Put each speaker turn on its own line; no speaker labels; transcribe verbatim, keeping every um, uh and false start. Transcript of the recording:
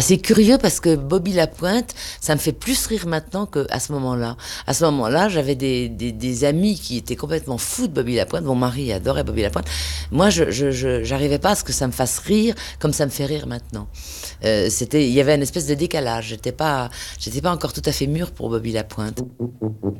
c'est curieux parce que Bobby Lapointe, ça me fait plus rire maintenant qu'à ce moment-là. À ce moment-là, j'avais des, des, des amis qui étaient complètement fous de Bobby Lapointe. Mon mari adorait Bobby Lapointe. Moi, je, je, je j'arrivais pas à ce que ça me fasse rire comme ça me fait rire maintenant. Euh, c'était, il y avait une espèce de décalage. J'étais pas, j'étais pas encore tout à fait mûre pour Bobby Lapointe.